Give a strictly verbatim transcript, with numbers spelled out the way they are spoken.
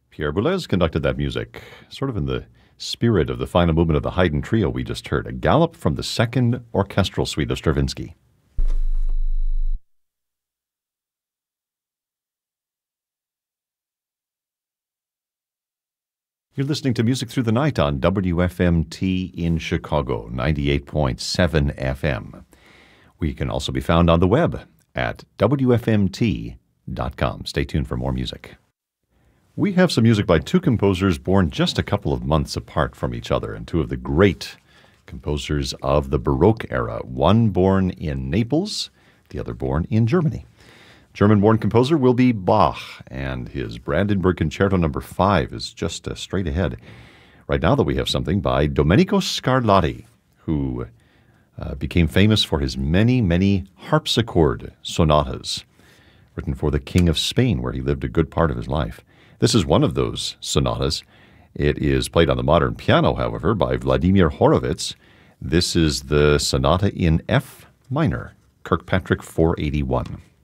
Pierre Boulez conducted that music, sort of in the spirit of the final movement of the Haydn Trio we just heard, a galop from the second orchestral suite of Stravinsky. You're listening to Music Through the Night on W F M T in Chicago, ninety-eight point seven F M. We can also be found on the web at W F M T dot com. Stay tuned for more music. We have some music by two composers born just a couple of months apart from each other, and two of the great composers of the Baroque era, one born in Naples, the other born in Germany. German-born composer will be Bach, and his Brandenburg Concerto number five is just uh, straight ahead. Right now, though, we have something by Domenico Scarlatti, who uh, became famous for his many, many harpsichord sonatas, written for the King of Spain, where he lived a good part of his life. This is one of those sonatas. It is played on the modern piano, however, by Vladimir Horowitz. This is the sonata in F minor, Kirkpatrick four eighty-one.